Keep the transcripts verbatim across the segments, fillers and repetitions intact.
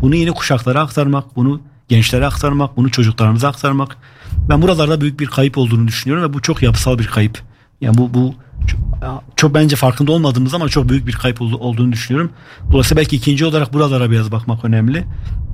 Bunu yeni kuşaklara aktarmak, bunu gençlere aktarmak, bunu çocuklarımıza aktarmak. Ben buralarda büyük bir kayıp olduğunu düşünüyorum ve bu çok yapısal bir kayıp. Yani bu bu çok, çok bence farkında olmadığımız ama çok büyük bir kayıp olduğunu düşünüyorum. Dolayısıyla belki ikinci olarak buralara biraz bakmak önemli.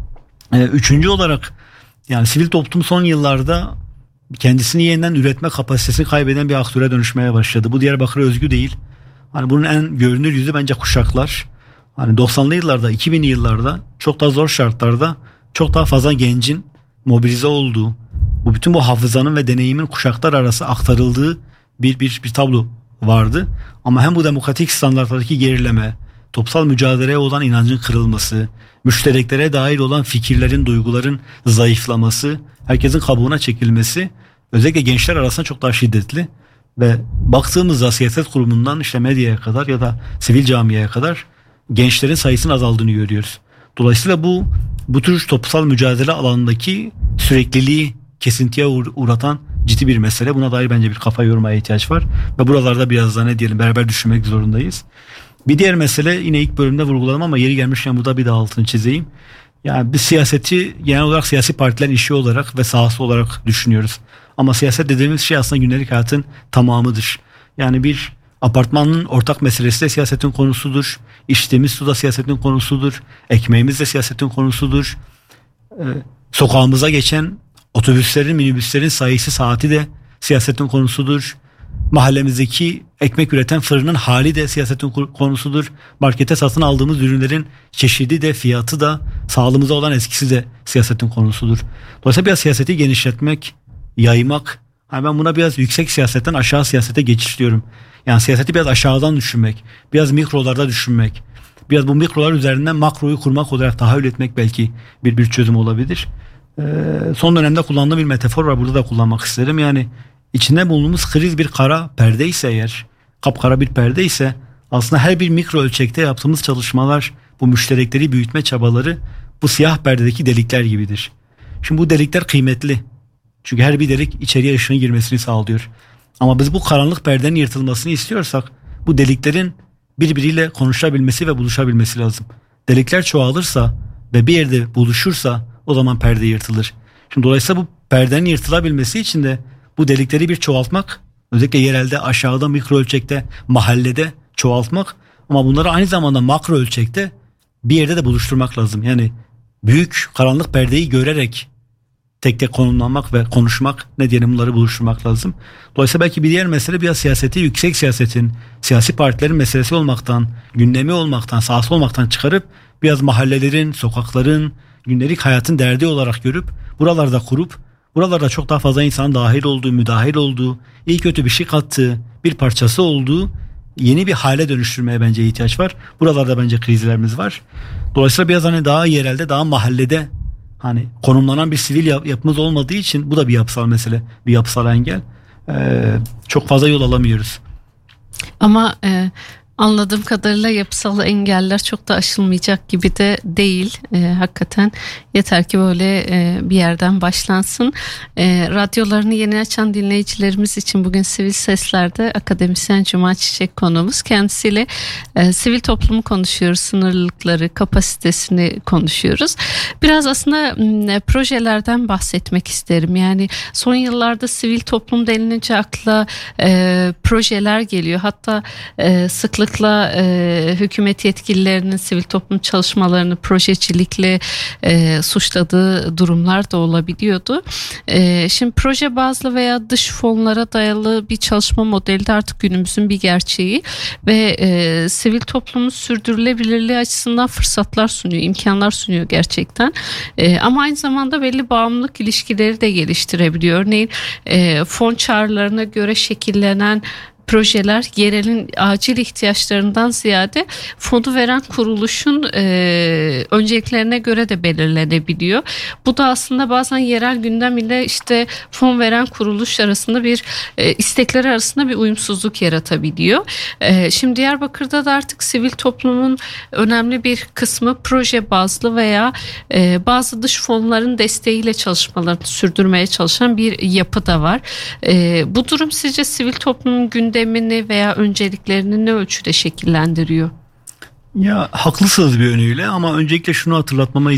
Ee, üçüncü olarak yani sivil toplum son yıllarda kendisini yeniden üretme kapasitesini kaybeden bir aktöre dönüşmeye başladı. Bu Diyarbakır'a özgü değil. Hani bunun en görünür yüzü bence kuşaklar. Hani doksanlı yıllarda, iki binli yıllarda çok daha zor şartlarda çok daha fazla gencin mobilize olduğu, bu bütün bu hafızanın ve deneyimin kuşaklar arası aktarıldığı bir bir bir tablo vardı. Ama hem bu demokratik standartlardaki gerileme, toplumsal mücadeleye olan inancın kırılması, müştereklere dair olan fikirlerin, duyguların zayıflaması, herkesin kabuğuna çekilmesi özellikle gençler arasında çok daha şiddetli ve baktığımızda siyaset kurumundan işte medyaya kadar ya da sivil camiye kadar gençlerin sayısının azaldığını görüyoruz. Dolayısıyla bu bu tür toplumsal mücadele alanındaki sürekliliği kesintiye uğratan ciddi bir mesele. Buna dair bence bir kafa yormaya ihtiyaç var ve buralarda biraz daha ne diyelim beraber düşünmek zorundayız. Bir diğer mesele yine ilk bölümde vurguladım ama yeri gelmişken burada bir daha altını çizeyim. Yani biz siyaseti genel olarak siyasi partilerin işi olarak ve sahası olarak düşünüyoruz. Ama siyaset dediğimiz şey aslında gündelik hayatın tamamıdır. Yani bir apartmanın ortak meselesi de siyasetin konusudur. İçtiğimiz su da siyasetin konusudur. Ekmeğimiz de siyasetin konusudur. Ee, sokağımıza geçen otobüslerin, minibüslerin sayısı, saati de siyasetin konusudur. Mahallemizdeki ekmek üreten fırının hali de siyasetin konusudur. Markete satın aldığımız ürünlerin çeşidi de, fiyatı da, sağlığımıza olan etkisi de siyasetin konusudur. Dolayısıyla biraz siyaseti genişletmek, yaymak. Yani ben buna biraz yüksek siyasetten aşağı siyasete geçiş diyorum. Yani siyaseti biraz aşağıdan düşünmek, biraz mikrolarda düşünmek, biraz bu mikrolar üzerinden makroyu kurmak olarak tahayyül etmek belki bir bir çözüm olabilir. Ee, son dönemde kullandığım bir metafor var, burada da kullanmak isterim. Yani içinde bulunduğumuz kriz bir kara perde ise eğer, kapkara bir perde ise aslında her bir mikro ölçekte yaptığımız çalışmalar, bu müşterekleri büyütme çabaları bu siyah perdedeki delikler gibidir. Şimdi bu delikler kıymetli. Çünkü her bir delik içeriye ışığın girmesini sağlıyor. Ama biz bu karanlık perdenin yırtılmasını istiyorsak bu deliklerin birbiriyle konuşabilmesi ve buluşabilmesi lazım. Delikler çoğalırsa ve bir yerde buluşursa o zaman perde yırtılır. Şimdi dolayısıyla bu perdenin yırtılabilmesi için de bu delikleri bir çoğaltmak, özellikle yerelde, aşağıda, mikro ölçekte, mahallede çoğaltmak ama bunları aynı zamanda makro ölçekte bir yerde de buluşturmak lazım. Yani büyük karanlık perdeyi görerek tek tek konumlanmak ve konuşmak, ne diyelim, bunları buluşturmak lazım. Dolayısıyla belki bir diğer mesele biraz siyaseti, yüksek siyasetin, siyasi partilerin meselesi olmaktan, gündemi olmaktan, sahası olmaktan çıkarıp biraz mahallelerin, sokakların, gündelik hayatın derdi olarak görüp buralarda kurup buralarda çok daha fazla insanın dahil olduğu, müdahil olduğu, iyi kötü bir şey kattığı, bir parçası olduğu yeni bir hale dönüştürmeye bence ihtiyaç var. Buralarda bence krizlerimiz var. Dolayısıyla biraz hani daha yerelde, daha mahallede hani konumlanan bir sivil yap- yapımız olmadığı için bu da bir yapısal mesele, bir yapısal engel. Ee, çok fazla yol alamıyoruz. Ama e, anladığım kadarıyla yapısal engeller çok da aşılmayacak gibi de değil. E, hakikaten yeter ki böyle e, bir yerden başlansın. E, radyolarını yeni açan dinleyicilerimiz için bugün Sivil Sesler'de akademisyen Cuma Çiçek konuğumuz. Kendisiyle e, sivil toplumu konuşuyoruz, sınırlılıkları, kapasitesini konuşuyoruz. Biraz aslında m, projelerden bahsetmek isterim. Yani son yıllarda sivil toplum denilince akla e, projeler geliyor. Hatta e, sıklıkla e, hükümet yetkililerinin sivil toplum çalışmalarını projecilikle e, suçladığı durumlar da olabiliyordu. E, şimdi proje bazlı veya dış fonlara dayalı bir çalışma modeli de artık günümüzün bir gerçeği ve e, sivil toplumun sürdürülebilirliği açısından fırsatlar sunuyor, imkanlar sunuyor gerçekten. E, ama aynı zamanda belli bağımlılık ilişkileri de geliştirebiliyor. Örneğin e, fon çağrılarına göre şekillenen projeler yerelin acil ihtiyaçlarından ziyade fonu veren kuruluşun e, önceliklerine göre de belirlenebiliyor. Bu da aslında bazen yerel gündem ile işte fon veren kuruluş arasında bir e, istekler arasında bir uyumsuzluk yaratabiliyor. E, şimdi Diyarbakır'da da artık sivil toplumun önemli bir kısmı proje bazlı veya e, bazı dış fonların desteğiyle çalışmalarını sürdürmeye çalışan bir yapı da var. E, bu durum sizce sivil toplumun gündemini veya önceliklerini ne ölçüde şekillendiriyor? Ya haklısınız bir yönüyle ama öncelikle şunu hatırlatmama